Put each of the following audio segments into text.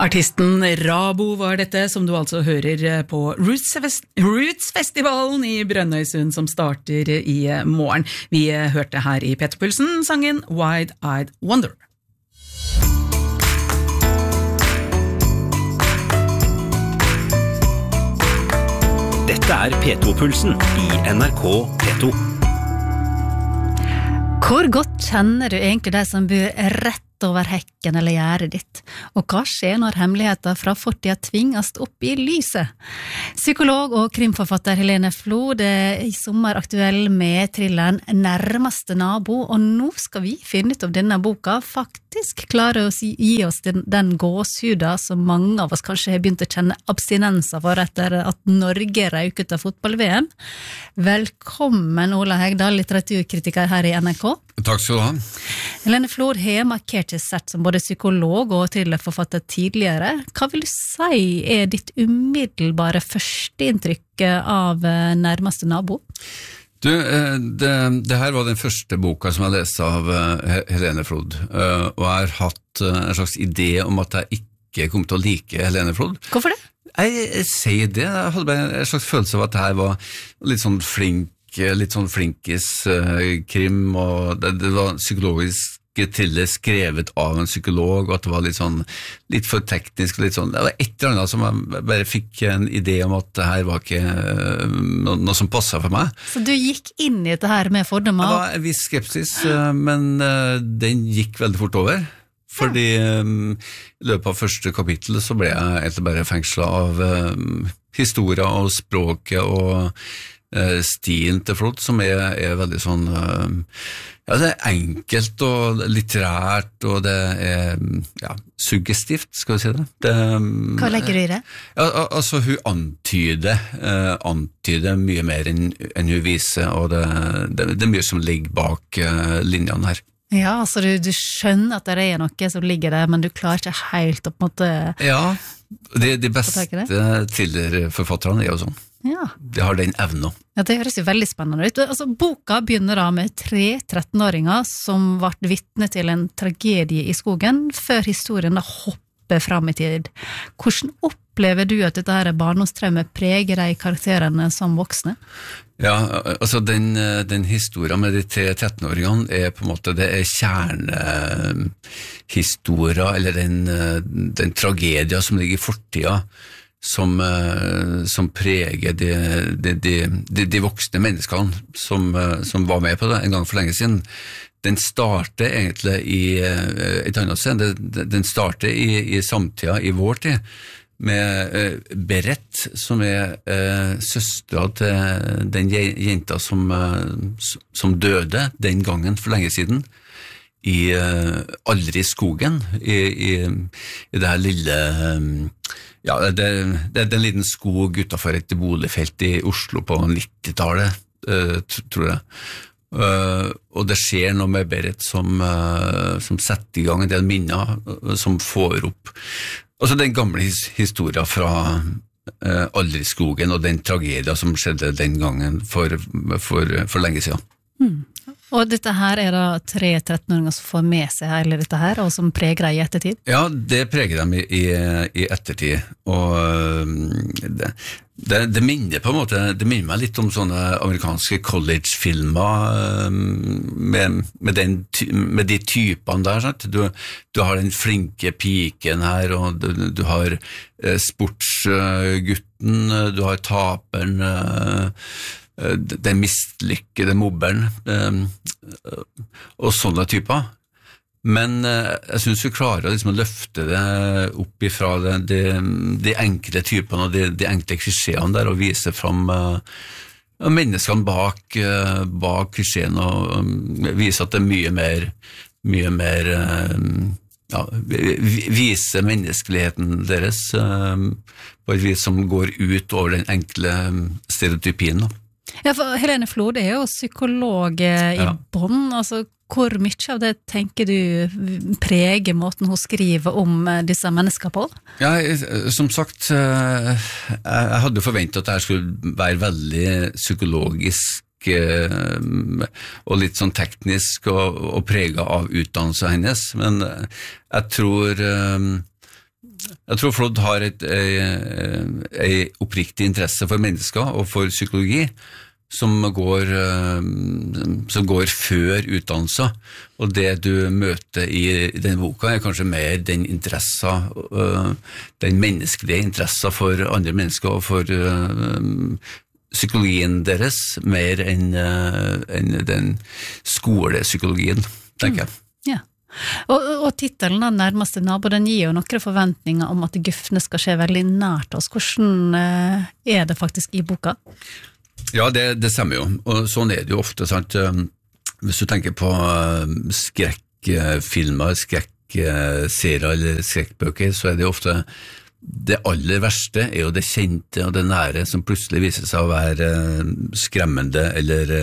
Artisten Rabo var dette, som du altså hører på Roots-festivalen i Brønnøysund, som starter i morgen. Vi hørte her i P2-pulsen sangen Wide-Eyed Wonder. Dette P2-pulsen i NRK P2. Hvor godt kjenner du egentlig de som bor rett over hekken eller gjerdet ditt? Og hva skjer når hemmeligheter fra fortida tvinges opp i lyset? Psykolog og krimforfatter Helene Flod i sommer aktuell med thrilleren Nærmeste nabo, og nå skal vi finne ut om denne boka faktisk klarer å gi oss den gåshuda som mange av oss kanskje har begynt å kjenne abstinenser for etter at Norge røyk ut av fotball-VM. Velkommen Ola Hegdal, litteraturkritiker her i NRK. Takk skal du ha. Helene Flod har markert seg sett som både psykolog og thrillerforfatter tidligere. Hva vil du si ditt umiddelbare førsteinntrykk av Nærmeste nabo? Du, det her var den første boka som jeg leste av Helene Flod, og jeg har hatt en slags idé om at jeg ikke kom til å like Helene Flod. Hvorfor det? Jeg sier det, jeg hadde bare en slags følelse av at det her var litt sånn flinkis krim, og det var psykologisk thriller skrevet av en psykolog, og at det var litt for teknisk, litt sånn. Det var et eller annet som jeg bare fikk en idé om at det her var ikke noe som passet for meg. Så du gikk inn i dette her med fordommer? Det var en viss skepsis, men den gikk veldig fort over. Fordi i løpet av første kapittel så ble jeg egentlig bare fengslet av historier og språket og stilen til Flod, som er veldig sånn det er enkelt og litterært, og det er suggestivt, skal vi si det. Hva legger du i det? Ja, altså hun antyder mye mer enn hun viser, og det er mye som ligger bak linjene her. Ja, så du skjønner at det er noe som ligger der, men du klarer ikke helt å på en måte... Ja, de beste thrillerforfatterne er jo sånn. Ja. De har den evnen. Ja, det høres jo veldig spennende ut. Altså, boka begynner da med 3 13-åringer som ble vitne til en tragedie i skogen, før historien da hopper fram i tid. Hvordan opplever du at dette her barndomstraumet preger de karakterene som voksne? Ja, altså den historien med de 3 13-åringene er på en måte, det er kjernehistoria, eller den tragedien som ligger i fortida, som preger de voksne menneskene som var med på det en gang for lenge siden. Den starter egentlig i et annet sted. Den starter i samtida, i vår tid, med Berit, som er søstera til den jenta som døde den gangen for lenge siden, i Aldri skogen, i det her lille... Ja, det er en liten skog utenfor et boligfelt i Oslo på 90-tallet, tror jeg. Og det skjer noe med Berit som setter i gang en del minner, som får opp. Altså den gamle historien fra Aldri skogen, og den tragedien som skjedde den gangen for lenge siden. Og dette her er da 3 13-åringer som får med seg hele dette her, og som preger deg i ettertid? Ja, det preger dem i ettertid, og det minner på en måte, det minner meg litt om sånne amerikanske college-filmer med de typene der, sant? Du har den flinke piken her, og du har sportsgutten, du har taperen, den mislykkede mobberen og sånne typer. Men jeg synes vi klarer å løfte det opp ifra de enkle typene og de enkle klisjeene der, og vise frem menneskene bak klisjeene, og vise at det er mye mer vise menneskeligheten deres på et vis som går ut over den enkle stereotypien da. Ja, for Helene Flod er jo psykolog i bånd, altså hvor mye av det tenker du preger måten hun skriver om disse mennesker på? Ja, som sagt, jeg hadde forventet at det skulle være veldig psykologisk og litt sånn teknisk og preget av utdannelsen hennes, men jeg tror Jeg tror Flådd har en oppriktig interesse for mennesker og for psykologi som går før utdannelse, og det du møter i denne boka kanskje mer den interessen, den menneskelige interessen for andre mennesker og for psykologien deres, mer enn den skolepsykologien, tenker jeg. Ja. Og titelen av nærmeste nabo, den gir jo noen forventninger om at Gufne skal skje veldig nært oss. Hvordan det faktisk i boka? Ja, det stemmer jo, og sånn det jo ofte, sant? Hvis du tenker på skrekkfilmer, skrekkserier eller skrekkbøker, så det ofte det aller verste jo det kjente og det nære som plutselig viser seg å være skremmende eller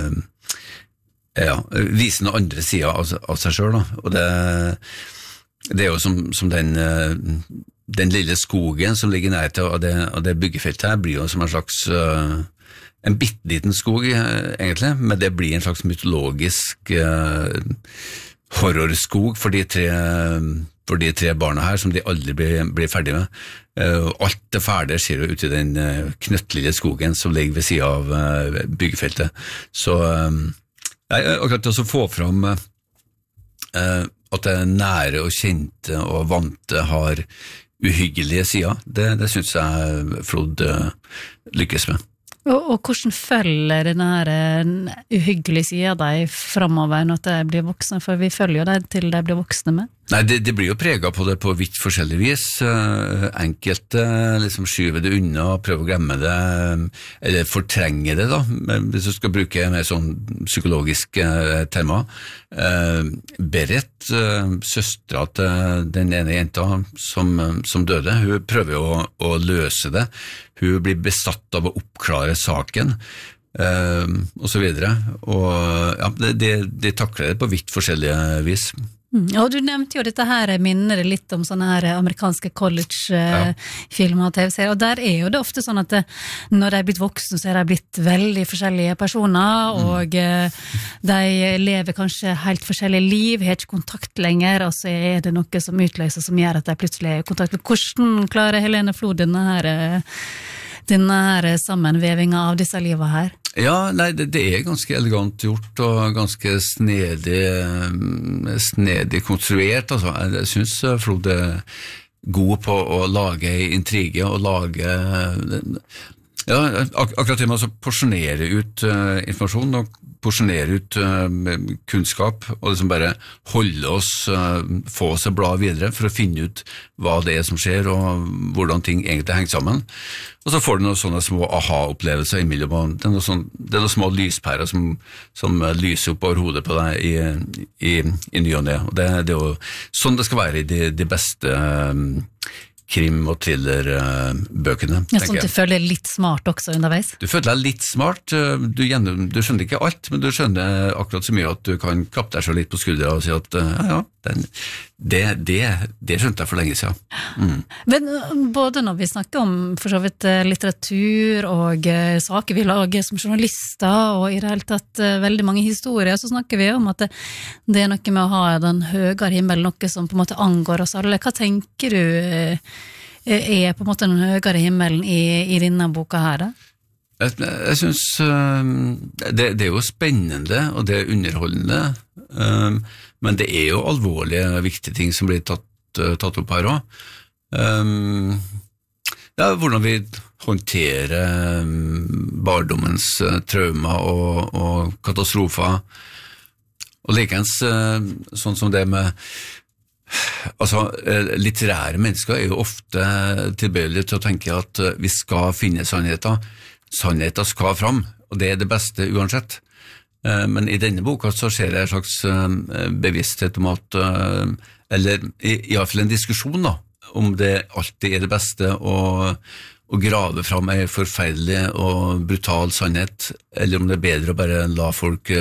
vise noen andre sider av seg selv, da. Og det jo som den lille skogen som ligger nær til av det byggefeltet her, blir jo som en slags en bitteliten skog egentlig, men det blir en slags mytologisk horrorskog for de tre barna her, som de aldri blir ferdig med. Alt det fæle skjer jo ute i den knøttlille skogen som ligger ved siden av byggefeltet. Så akkurat å få fram at det nære og kjente og vante har uhyggelige sider, det synes jeg Flådd lykkes med. Og hvordan følger denne her uhyggelige siden de fremover når de blir voksne, for vi følger jo det til de blir voksne med? Nei, det blir jo preget på det på vidt forskjellig vis. Enkelte liksom skyver det unna, prøver å glemme det, eller fortrenge det da, hvis du skal bruke mer sånn psykologiske termer. Berit, søstra til den ene jenta som døde, hun prøver jo å løse det. Hun blir besatt av å oppklare saken, og så videre. Og ja, de takler det på vidt forskjellige vis. Og du nevnte jo dette her, minner det litt om sånne her amerikanske college-filmer og TV-serier, og der jo det ofte sånn at når de blitt voksne, så de blitt veldig forskjellige personer, og de lever kanskje helt forskjellige liv, har ikke kontakt lenger, og så det noe som utløser som gjør at de plutselig har kontakt. Hvordan klarer Helene Flådd denne her sammenvevinga av disse livene her? Ja, nei, det ganske elegant gjort og ganske snedig konstruert, altså. Jeg synes Flådd god på å lage intrige og lage akkurat det med å porsjonere ut informasjon og porsjonere ut kunnskap og liksom bare holde oss, få oss å bla videre for å finne ut hva det som skjer og hvordan ting egentlig henger sammen. Og så får du noen sånne små aha-opplevelser imellom. Det noen små lyspærer som lyser opp over hodet på deg i ny og ne. Og det jo sånn det skal være i de beste krim- og thriller-bøkene. Ja, sånn at du føler deg litt smart også underveis? Du føler deg litt smart. Du skjønner ikke alt, men du skjønner akkurat så mye at du kan klappe deg selv litt på skuldra og si at det skjønte jeg for lenge siden. Men både når vi snakker om for så vidt litteratur og saker vi lager som journalister, og i det hele tatt veldig mange historier, så snakker vi om at det noe med å ha den høyere himmelen, noe som på en måte angår oss alle. Hva tenker du på en måte den høyere himmelen i denne boka her da? Jeg synes det jo spennende og det underholdende, men det jo alvorlige, viktige ting som blir tatt opp her også. Hvordan vi håndterer barndommens traumer og katastrofer, og likens sånn som det med litterære mennesker jo ofte tilbøyelige til å tenke at vi skal finne sannheten skal fram, og det det beste uansett. Men i denne boka så skjer det en slags bevissthet om at, eller i hvert fall en diskusjon da, om det alltid det beste å grave fram en forferdelig og brutal sannhet, eller om det bedre å bare la folk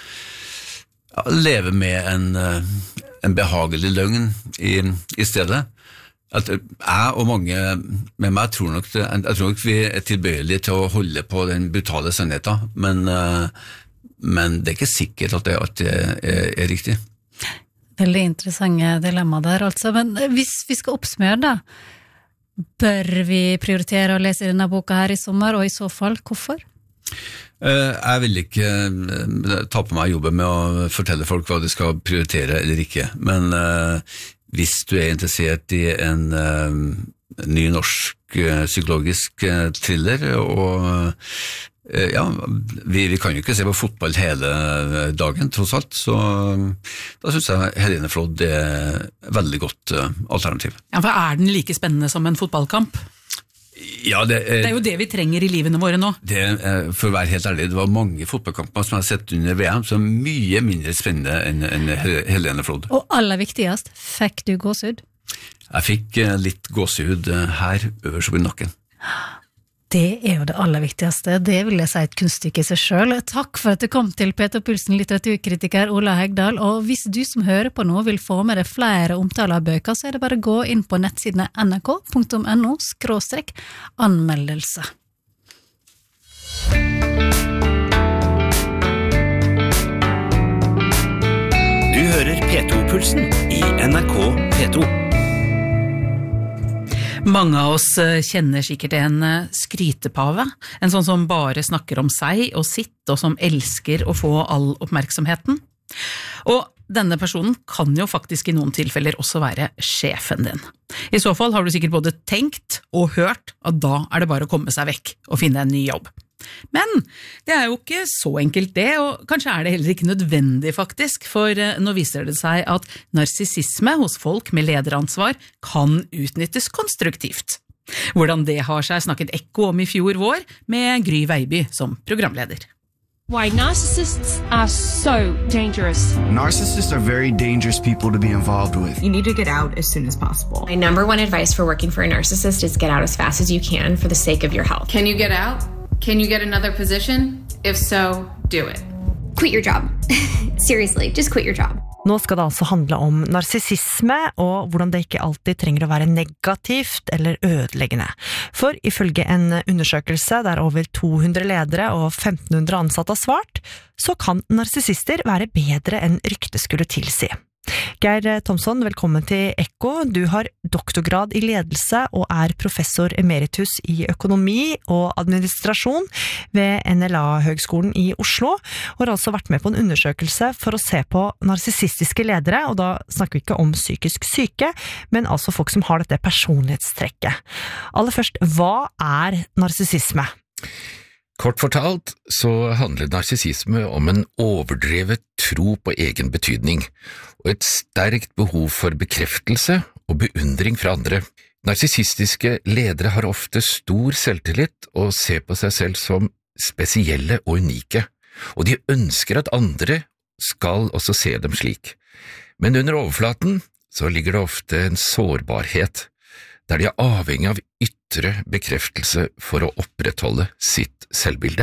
leve med en behagelig løgn i stedet. At jeg og mange med meg tror nok vi tilbøyelige til å holde på den brutale sannheten, men det ikke sikkert at det alltid riktig. Veldig interessante dilemma der, altså. Men hvis vi skal oppsummere da, bør vi prioritere å lese denne boka her i sommer, og i så fall, hvorfor? Jeg vil ikke ta på meg jobben med å fortelle folk hva de skal prioritere eller ikke, men hvis du interessert i en ny norsk psykologisk thriller, og ja, vi kan jo ikke se på fotball hele dagen, tross alt, så da synes jeg Helene Flodd er veldig godt alternativ. Ja, for den like spennende som en fotballkamp? Ja, det er jo det vi trenger i livene våre nå. For å være helt ærlig, det var mange fotballkamper som jeg har sett under VM, som er mye mindre spennende enn Helene Flodd. Og aller viktigst, fikk du gåsehud? Jeg fikk litt gåsehud her øverst på nakken. Det er jo det aller viktigste, det vil jeg si et kunststykke i seg selv. Takk for at du kom til Peter Pulsen, litteraturkritiker Ola Hegdal, og hvis du som hører på nå vil få med deg flere omtaler av bøker, så er det bare å gå inn på nettsidene nrk.no/anmeldelse. Du hører P2-pulsen i NRK P2. Mange av oss kjenner sikkert en skrytepave, en sånn som bare snakker om seg og sitt, og som elsker å få all oppmerksomheten. Og denne personen kan jo faktisk i noen tilfeller også være sjefen din. I så fall har du sikkert både tenkt og hørt at da er det bare å komme seg vekk og finne en ny jobb. Men det er jo ikke så enkelt det, og kanskje er det heller ikke nødvendig faktisk, for nå viser det seg at narsissisme hos folk med lederansvar kan utnyttes konstruktivt. Hvordan det har seg snakket Ekko om i fjor vår, med Gry Veiby som programleder. Why narcissists are so dangerous. Narcissists are very dangerous people to be involved with. You need to get out as soon as possible. My number one advice for working for a narcissist is get out as fast as you can for the sake of your health. Can you get out? Can you get another position? If so, do it. Quit your job. Seriously, just quit your job. Nå skal det altså handle om narsissisme, og hvordan det ikke alltid trenger å være negativt eller ødeleggende. For ifølge en undersøkelse der over 200 ledere og 1500 ansatte har svart, så kan narsissister være bedre enn ryktet skulle tilsi. Geir Thomsson, velkommen til Ekko. Du har doktorgrad i ledelse og er professor emeritus i økonomi og administrasjon ved NLA-høgskolen i Oslo, og har altså vært med på en undersøkelse for å se på narsissistiske ledere, og da snakker vi ikke om psykisk syke, men altså folk som har dette personlighetstrekket. Aller først, hva er narsissisme? Kort fortalt så handler narsissisme om en overdrevet tro på egen betydning, og et sterkt behov for bekreftelse og beundring fra andre. Narsissistiske ledere har ofte stor selvtillit og ser på seg selv som spesielle og unike, og de ønsker at andre skal også se dem slik. Men under overflaten så ligger det ofte en sårbarhet, der de er avhengig av ytre bekreftelse for å opprettholde sitt selvbilde.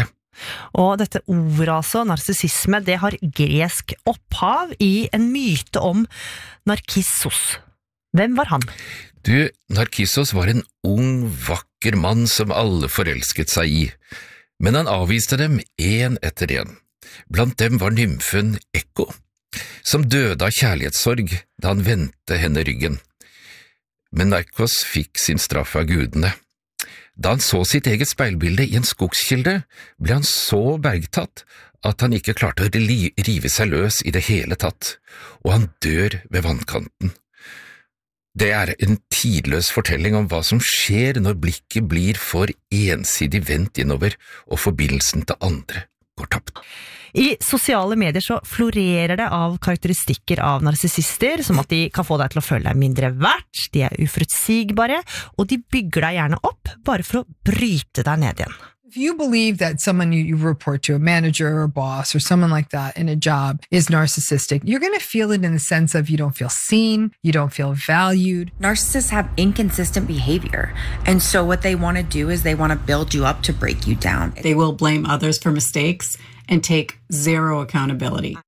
Og dette ordet altså, narsissisme, det har gresk opphav i en myte om Narkissos. Hvem var han? Du, Narkissos var en ung, vakker mann som alle forelsket seg i, men han avviste dem en etter en. Blant dem var nymfen Ekko, som døde av kjærlighetssorg da han vendte henne ryggen. Men Narkos fikk sin straff av gudene. Da han så sitt eget speilbilde i en skogskilde, ble han så bergtatt at han ikke klarte å rive seg løs i det hele tatt, og han dør ved vannkanten. Det er en tidløs fortelling om hva som skjer når blikket blir for ensidig vendt innover og forbindelsen til andre går tapt. I sosiale medier så florerer det av karakteristikker av narsissister, som at de kan få deg til å føle deg mindre verdt, de er uforutsigbare, og de bygger deg gjerne opp bare for å bryte deg ned igjen. If you believe that someone you report to, a manager or a boss or someone like that in a job is narcissistic, you're going to feel it in the sense of you don't feel seen, you don't feel valued. Narcissists have inconsistent behavior, and so what they want to do is they want to build you up to break you down. They will blame others for mistakes and take zero accountability.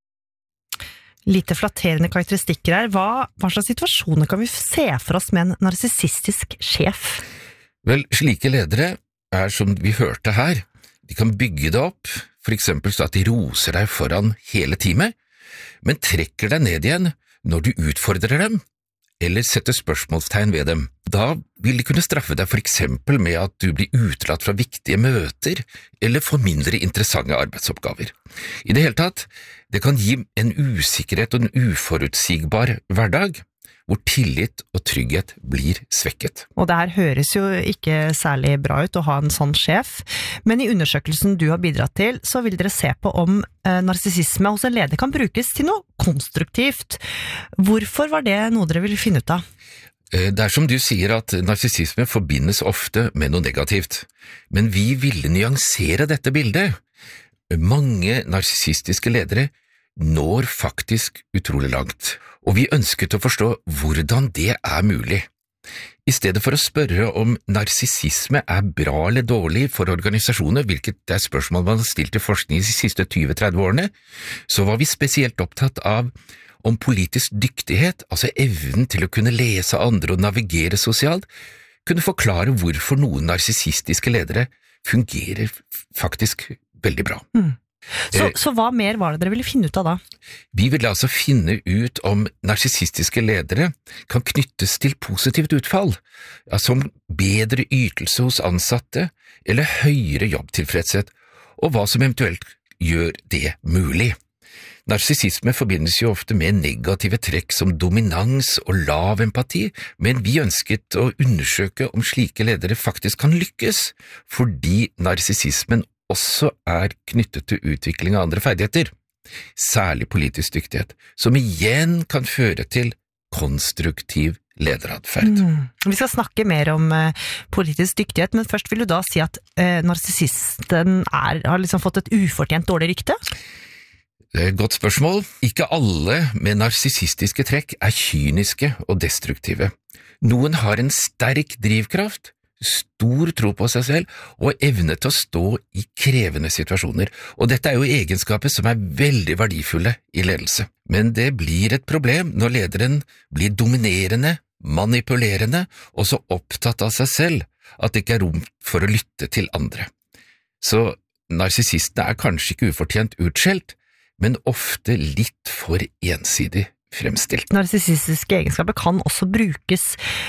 Lite flatterende karakteristikker her. Hva slags situasjoner kan vi se for oss med en narsissistisk sjef? Vel, slike ledere er som vi hørte her. De kan bygge det opp, for eksempel så at de roser deg foran hele teamet, men trekker deg ned igjen når du utfordrer dem, eller setter spørsmålstegn ved dem. Da vil de kunne straffe deg for eksempel med at du blir utelatt fra viktige møter, eller får mindre interessante arbeidsoppgaver. I det hele tatt, det kan gi en usikkerhet og en uforutsigbar hverdag, hvor tillit og trygghet blir svekket. Og det her høres jo ikke særlig bra ut å ha en sånn sjef, men i undersøkelsen du har bidratt til, så vil dere se på om narsissisme hos en leder kan brukes til noe konstruktivt. Hvorfor var det noe dere ville finne ut av? Det som du sier at narsissisme forbindes ofte med noe negativt, men vi ville nyansere dette bildet. Mange narsissistiske ledere når faktisk utrolig langt, og vi ønsket å forstå hvordan det mulig. I stedet for å spørre om narsissisme bra eller dårlig for organisasjoner, hvilket spørsmål man har stilt til forskning de siste 20-30 årene, så var vi spesielt opptatt av om politisk dyktighet, altså evnen til å kunne lese andre og navigere sosialt, kunne forklare hvorfor noen narsissistiske ledere fungerer faktisk veldig bra. Så hva mer var det dere ville finne ut av da? Vi ville altså finne ut om narsissistiske ledere kan knyttes til positivt utfall, som bedre ytelse hos ansatte eller høyere jobbtilfredshet, og hva som eventuelt gjør det mulig. Narsissisme forbindes jo ofte med negative trekk som dominans og lav empati, men vi ønsket å undersøke om slike ledere faktisk kan lykkes, fordi narsissismen også knyttet til utvikling av andre ferdigheter, særlig politisk dyktighet, som igjen kan føre til konstruktiv lederadferd. Vi skal snakke mer om politisk dyktighet, men først vil du da si at narsissisten har liksom fått et ufortjent dårlig rykte? Det et godt spørsmål. Ikke alle med narsissistiske trekk kyniske og destruktive. Noen har en sterk drivkraft, stor tro på seg selv og evne til å stå i krevende situasjoner, og dette jo egenskaper som veldig verdifulle i ledelse. Men det blir et problem når lederen blir dominerende, manipulerende og så opptatt av seg selv at det ikke rom for å lytte til andre. Så narsissistene kanskje ikke ufortjent utskjelt, men ofte litt for ensidig fremstilt. Narsissistiske egenskaper kan også brukes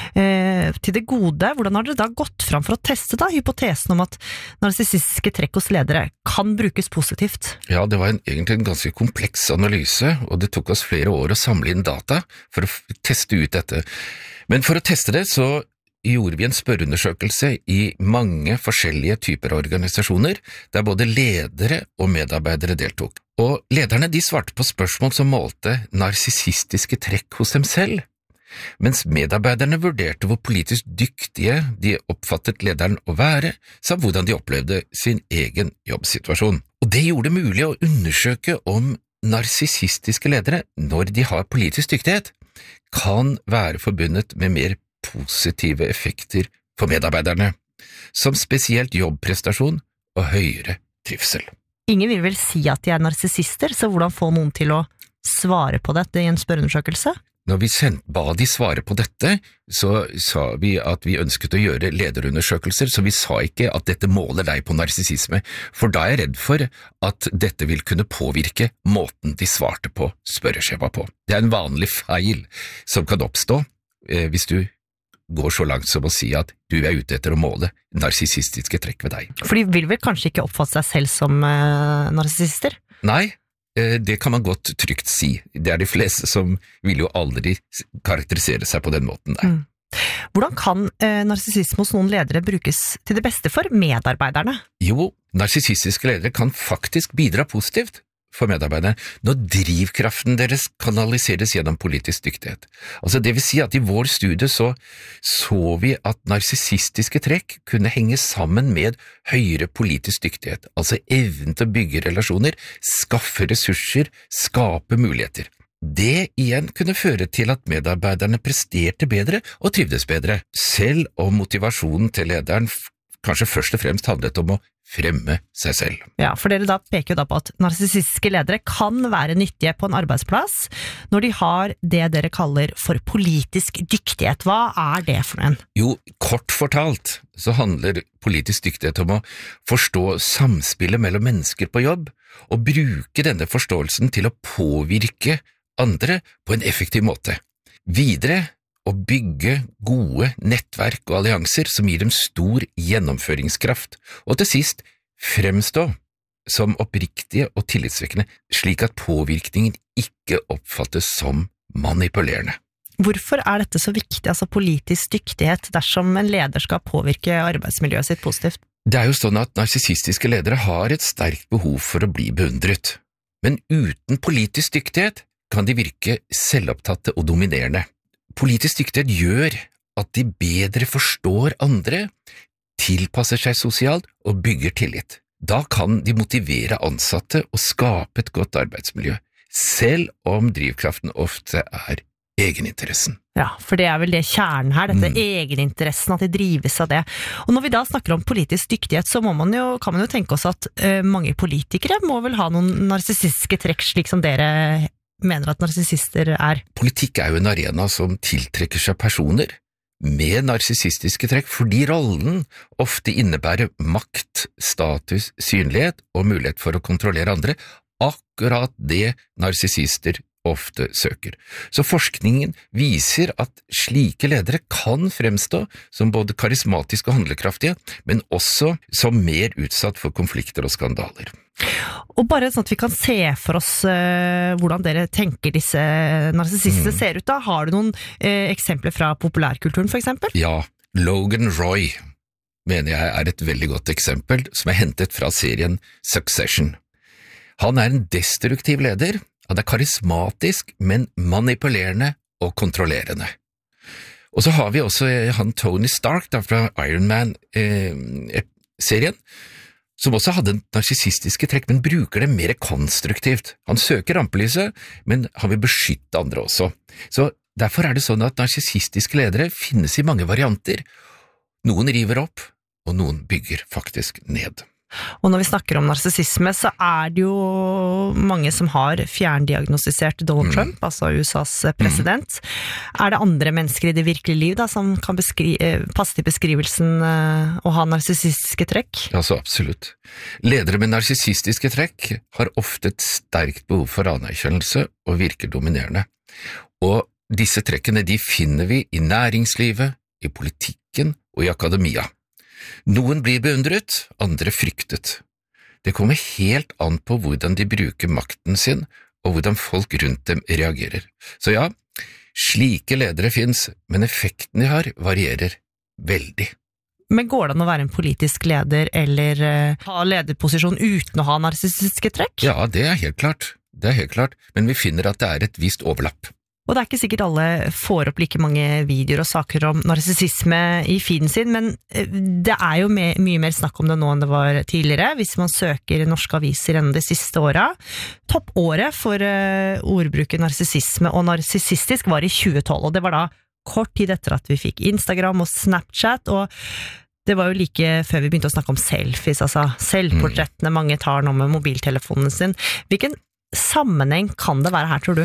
til det gode. Hvordan har dere da gått fram for å teste hypotesen om at narsissistiske trekk hos ledere kan brukes positivt? Ja, det var egentlig en ganske kompleks analyse, og det tok oss flere år å samle inn data for å teste ut dette. Men for å teste det så gjorde vi en spørreundersøkelse i mange forskjellige typer organisasjoner, der både ledere og medarbeidere deltok. Og lederne svarte på spørsmål som målte narsissistiske trekk hos dem selv, mens medarbeiderne vurderte hvor politisk dyktige de oppfattet lederen å være, samt hvordan de opplevde sin egen jobbsituasjon. Og det gjorde det mulig å undersøke om narsissistiske ledere, når de har politisk dyktighet, kan være forbundet med mer positive effekter for medarbeiderne, som spesielt jobbprestasjon og høyere trivsel. Ingen vil vel si at de narsissister, så hvordan få noen til å svare på dette i en spørreundersøkelse? Når vi ba de svare på dette, så sa vi at vi ønsket å gjøre lederundersøkelser, så vi sa ikke at dette måler deg på narsissisme, for da jeg redd for at dette vil kunne påvirke måten de svarte på spørreskjema på. Det en vanlig feil som kan oppstå hvis du går så langt som å si at du ute etter å måle narsissistiske trekk ved deg. For de vil vel kanskje ikke oppfatte seg selv som narsissister? Nei, det kan man godt trygt si. Det de fleste som vil jo aldri karakterisere seg på den måten der. Hvordan kan narsissisme hos noen ledere brukes til det beste for medarbeiderne? Jo, narsissistiske ledere kan faktisk bidra positivt for medarbeiderne, når drivkraften deres kanaliseres gjennom politisk dyktighet. Altså det vil si at i vår studie så vi at narsissistiske trekk kunne henge sammen med høyere politisk dyktighet, altså evnen til å bygge relasjoner, skaffe ressurser, skape muligheter. Det igjen kunne føre til at medarbeiderne presterte bedre og trivdes bedre, selv om motivasjonen til lederen kanskje først og fremst handlet om å fremme seg selv. Ja, for dere da peker jo da på at narsissistiske ledere kan være nyttige på en arbeidsplass når de har det dere kaller for politisk dyktighet. Hva det for en? Jo, kort fortalt så handler politisk dyktighet om å forstå samspillet mellom mennesker på jobb og bruke denne forståelsen til å påvirke andre på en effektiv måte. Videre å bygge gode nettverk og allianser som gir dem stor gjennomføringskraft, og til sist fremstå som oppriktige og tillitsvekkende, slik at påvirkningen ikke oppfattes som manipulerende. Hvorfor dette så viktig, altså politisk dyktighet, dersom en leder skal påvirke arbeidsmiljøet sitt positivt? Det jo sånn at narsissistiske ledere har et sterkt behov for å bli beundret, men uten politisk dyktighet kan de virke selvopptatte og dominerende. Politisk dyktighet gjør at de bedre forstår andre, tilpasser seg sosialt og bygger tillit. Da kan de motivere ansatte og skape et godt arbeidsmiljø, selv om drivkraften ofte egeninteressen. Ja, for det vel det kjernen her, dette egeninteressen, at de drives av det. Og når vi da snakker om politisk dyktighet, så kan man jo tenke oss at mange politikere må vel ha noen narsissistiske trekk, slik som dere mener at narsissister Politikk jo en arena som tiltrekker seg personer med narsissistiske trekk, fordi rollen ofte innebærer makt, status, synlighet og mulighet for å kontrollere andre, akkurat det narsissister ofte søker. Så forskningen viser at slike ledere kan fremstå som både karismatiske og handlekraftige, men også som mer utsatt for konflikter og skandaler. Og bare sånn at vi kan se for oss hvordan dere tenker disse narsissistene ser ut da. Har du noen eksempler fra populærkulturen for eksempel? Ja, Logan Roy mener jeg et veldig godt eksempel som hentet fra serien Succession. Han en destruktiv leder. Han karismatisk, men manipulerende og kontrollerende. Og så har vi også han Tony Stark fra Iron Man-serien, som også hadde en narsissistiske trekk, men bruker det mer konstruktivt. Han søker rampelyset, men han vil beskytte andre også. Så derfor det sånn at narsissistiske ledere finnes i mange varianter. Noen river opp, og noen bygger faktisk ned. Og når vi snakker om narsissisme, så det jo mange som har fjerndiagnostisert Donald Trump, altså USAs president. Det andre mennesker i det virkelige liv da, som kan passe til beskrivelsen å ha narsissistiske trekk? Altså absolutt. Ledere med narsissistiske trekk har ofte et sterkt behov for anerkjennelse og virker dominerende. Og disse trekkene de finner vi i næringslivet, i politikken og i akademia. Noen blir beundret, andre fryktet. Det kommer helt an på hvordan de bruker makten sin, og hvordan folk rundt dem reagerer. Så ja, slike ledere finnes, men effekten de har varierer veldig. Men går det an å være en politisk leder, eller ha lederposisjon uten å ha narsissistiske trekk? Ja, det helt klart. Det helt klart, men vi finner at det et visst overlapp. Og det ikke sikkert alle får opp like mange videoer og saker om narsissisme i feeden sin, men det jo mye mer snakk om det nå enn det var tidligere, hvis man søker norske aviser gjennom de siste åra. Toppåret for ordbruket narsissisme og narsissistisk var i 2012, og det var da kort tid etter at vi fikk Instagram og Snapchat, og det var jo like før vi begynte å snakke om selfies, altså selvportrettene mange tar nå med mobiltelefonen sin. Hvilken sammenheng kan det være her, tror du?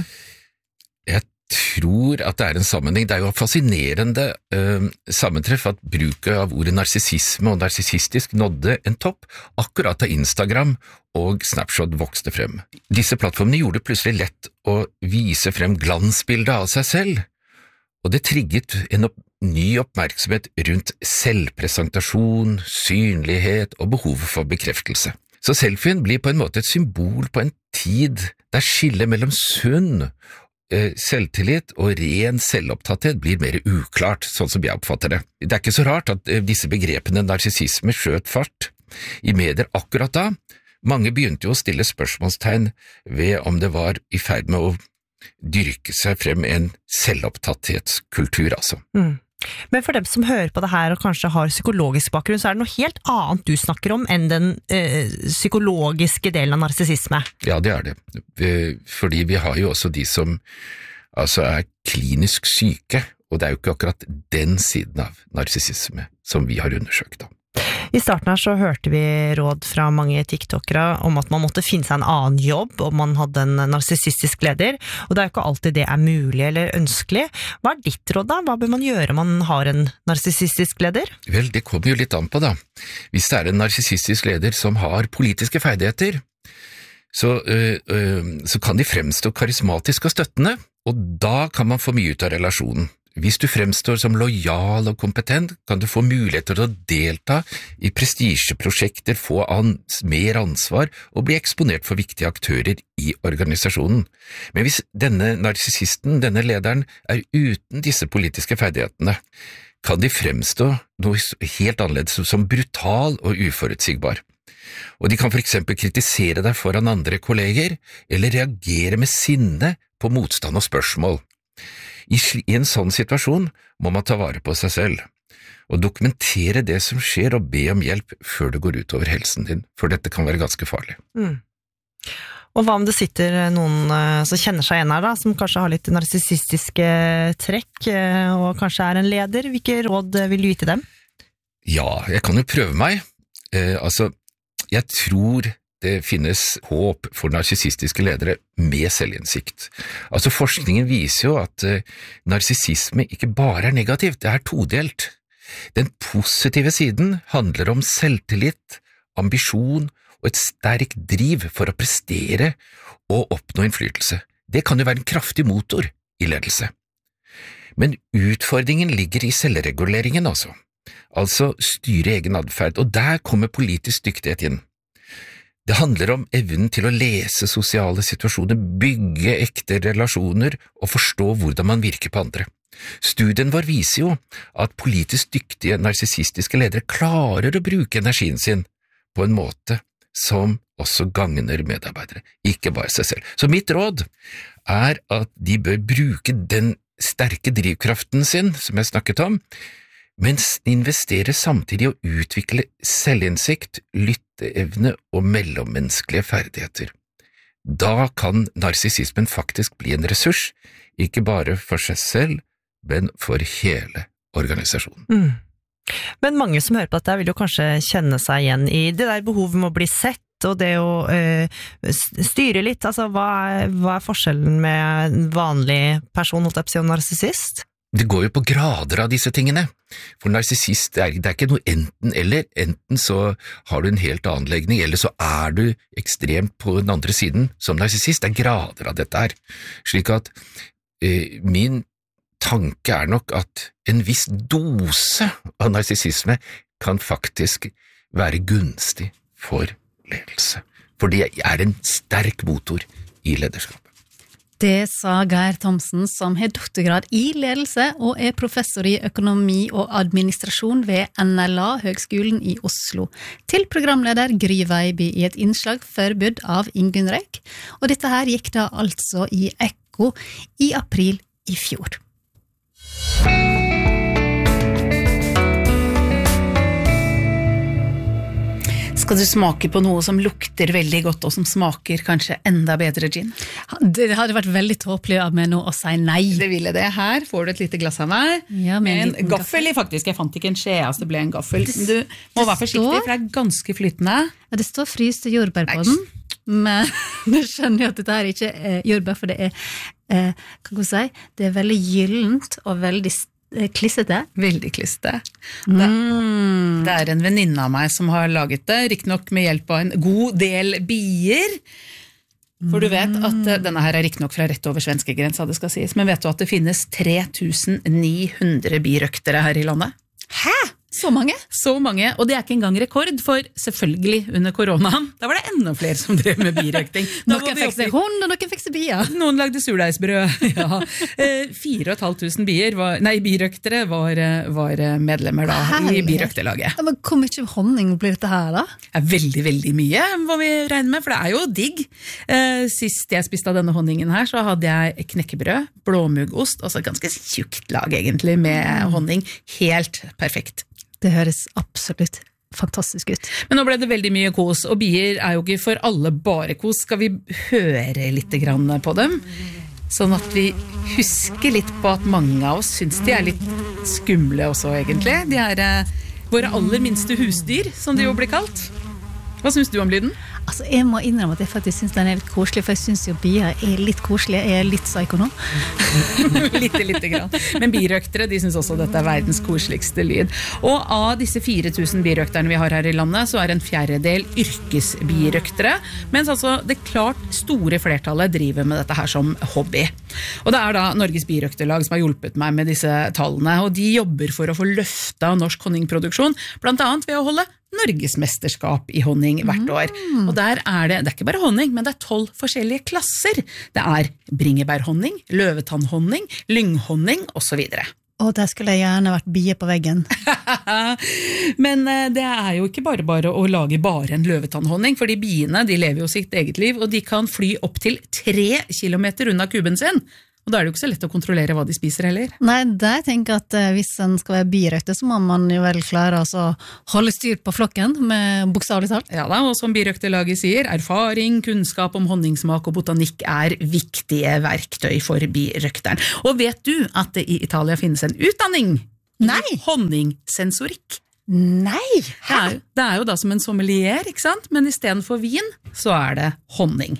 Jeg tror at det en sammenheng. Det jo fascinerende sammentreff at bruket av ordet narsissisme og narsissistisk nådde en topp akkurat da Instagram og Snapchat vokste frem. Disse plattformene gjorde det plutselig lett å vise frem glansbildet av seg selv, og det trigget en ny oppmerksomhet rundt selvpresentasjon, synlighet og behovet for bekreftelse. Så selfien blir på en måte et symbol på en tid der skillet mellom sunn selvtillit og ren selvopptatthet blir mer uklart, sånn som jeg oppfatter det. Det ikke så rart at disse begrepene narsissisme skjøt fart i medier akkurat da. Mange begynte jo å stille spørsmålstegn ved om det var i ferd med å dyrke seg frem en selvopptatthetskultur, altså. Men for dem som hører på det her og kanskje har psykologisk bakgrunn, så det noe helt annet du snakker om enn den psykologiske delen av narsissisme. Ja, det det. Fordi vi har jo også de som altså klinisk syke, og det jo ikke akkurat den siden av narsissisme som vi har undersøkt da. I starten her så hørte vi råd fra mange TikTokere om at man måtte finne seg en annen jobb om man hadde en narsissistisk leder, og det jo ikke alltid det mulig eller ønskelig. Hva ditt råd da? Hva bør man gjøre om man har en narsissistisk leder? Vel, det kommer jo litt an på da. Hvis det en narsissistisk leder som har politiske ferdigheter, så kan de fremstå karismatisk og støttende, og da kan man få mye ut av relasjonen. Hvis du fremstår som lojal og kompetent, kan du få muligheter til å delta i prestisjeprosjekter, få mer ansvar og bli eksponert for viktige aktører i organisasjonen. Men hvis denne narsissisten, denne lederen, uten disse politiske ferdighetene, kan de fremstå noe helt annerledes som brutal og uforutsigbar. Og de kan for eksempel kritisere deg foran andre kolleger, eller reagere med sinne på motstand og spørsmål. I en sånn situasjon må man ta vare på seg selv, og dokumentere det som skjer og be om hjelp før det går ut over helsen din, for dette kan være ganske farlig. Og hva om det sitter noen som kjenner seg igjen her da, som kanskje har litt narsissistiske trekk, og kanskje en leder? Hvilke råd vil du gi til dem? Ja, jeg kan jo prøve meg. Jeg tror det finnes håp for narsissistiske ledere med selvinnsikt. Forskningen viser jo at narsissisme ikke bare negativt, det todelt. Den positive siden handler om selvtillit, ambisjon og et sterkt driv for å prestere og oppnå innflytelse. Det kan jo være en kraftig motor i ledelse. Men utfordringen ligger i selvreguleringen altså styre egen adferd, og der kommer politisk dyktighet inn. Det handler om evnen til å lese sosiale situasjoner, bygge ekte relasjoner og forstå hvordan man virker på andre. Studien vår viser jo at politisk dyktige narsissistiske ledere klarer å bruke energien sin på en måte som også gagner medarbeidere, ikke bare seg selv. Så mitt råd at de bør bruke den sterke drivkraften sin, som jeg snakket om, men investere samtidig i å utvikle selvinnsikt, lytteevne og mellommenneskelige ferdigheter. Da kan narsissismen faktisk bli en ressurs, ikke bare for seg selv, men for hele organisasjonen. Men mange som hører på dette vil jo kanskje kjenne seg igjen i det der behovet med å bli sett, og det å styre litt. Hva forskjellen med en vanlig person og narsissist? Det går jo på grader av disse tingene. For narsissist, det ikke noe enten eller. Enten så har du en helt annen legning, eller så du ekstremt på den andre siden som narsissist. Det grader av dette her. Slik at min tanke nok at en viss dose av narsissisme kan faktisk være gunstig for ledelse. For det en sterk motor i lederskap. Det sa Geir Thomsen, som har doktorgrad i ledelse og professor i økonomi og administrasjon ved NLA, Høgskolen i Oslo, til programleder Gry Veiby i et innslag forbudt av Ingunn Røyk. Og dette her gikk da altså i Ekko i april i fjor. Skal du smake på noe som lukter veldig godt, og som smaker kanskje enda bedre gin? Det hadde vært veldig tåpelig av meg nå å si nei. Det ville det. Her får du et lite glass av meg. Ja, med en gaffel i, faktisk. Jeg fant ikke en skje, det ble en gaffel. Du må være forsiktig, for det ganske flytende. Ja, det står fryste jordbær på den. Men jeg skjønner jo at dette her ikke jordbær, for det kan jeg si, det veldig gyllent og veldig klissete. Veldig klissete. Det en venninne av meg som har laget det, riktignok med hjelp av en god del bier. For du vet at denne her riktignok fra rett over svenskegrensa, det skal sies, men vet du at det finnes 3900 birøktere her i landet? Hæ? Så mange? Så mange, og det ikke engang rekord, for selvfølgelig under koronaen, da var det enda flere som drev med birøkting. Noen fikk seg hund, og noen fikk seg bier. Noen lagde surdeigsbrød, ja. 4500 birøktere var medlemmer da i birøkterlaget. Ja, men hvor mye honning blir dette her da? Veldig, veldig mye, må vi regne med, for det jo digg. Sist jeg spiste av denne honningen her, så hadde jeg knekkebrød, blåmuggost, altså ganske tjukt lag egentlig med honning, helt perfekt. Det høres absolutt fantastisk ut. Men nå ble det veldig mye kos, og bier jo ikke for alle bare kos. Skal vi høre litt grann på dem? Sånn at vi husker litt på at mange av oss synes de litt skumle også egentlig. De våre aller minste husdyr, som de jo blir kalt. Hva synes du om lyden? Altså, jeg må innrømme at jeg faktisk synes den litt koselig, for jeg synes jo bier litt koselige, jeg litt psyko nå. Litte grann. Men birøktere, de synes også dette verdens koseligste lyd. Og av disse 4000 birøkterne vi har her i landet, så en fjerdedel yrkesbirøktere, mens altså det klart store flertallet driver med dette her som hobby. Og det da Norges birøkterlag som har hjulpet meg med disse tallene, og de jobber for å få løfta norsk honningproduksjon, blant annet ved å holde Norgesmesterskap i honning hvert år. Og der det ikke bare honning, men det 12 forskjellige klasser. Det bringebærhonning, løvetannhonning, lynghonning og så videre. Og der skulle jeg gjerne vært bie på veggen. Men det jo ikke bare å lage bare en løvetannhonning, fordi biene de lever jo sitt eget liv, og de kan fly opp til 3 kilometer unna kuben sin. Og da det jo ikke så lett å kontrollere hva de spiser heller. Nei, jeg tenker at hvis en skal være birøkter, så må man jo vel klare å holde styr på flokken, med bokstavelig talt. Ja da, og som birøkterlaget sier, erfaring, kunnskap om honningsmak og botanikk viktige verktøy for birøkteren. Og vet du at det i Italia finnes en utdanning? Nei! Honningsensorikk. Nei! Det jo da som en sommelier, ikke sant? Men i stedet for vin, så det honning.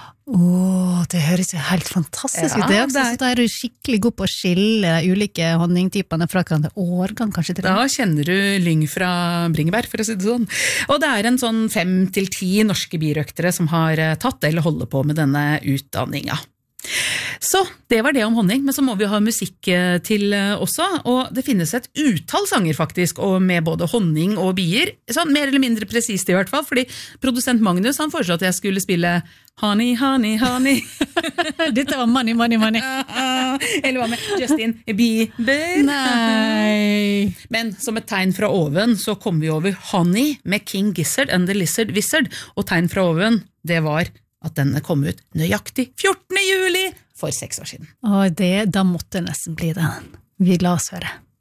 Det høres jo helt fantastisk ut. Det også, så da du skikkelig god på å skille ulike honningtypene fra hverandre årgang, kanskje til det. Da kjenner du lyng fra bringebær, for å si det sånn. Og det en sånn 5-10 norske birøktere som har tatt eller holder på med denne utdanningen. Så det var det om honning, men så må vi ha musikk til også, og det finnes et utall sanger faktisk, og med både honning og bier, sånn mer eller mindre presist i hvert fall, fordi produsent Magnus, han foreslår at jeg skulle spille Honey, honey, honey. Dette var money, money, money. Eller hva med Justin Bieber? Nei. Men som et tegn fra oven, så kom vi over Honey med King Gizzard and the Lizard Wizard, og tegn fra oven, det var at denne kom ut nøyaktig 14. juli for 6 år siden. Da måtte det nesten bli den. Vi la oss høre.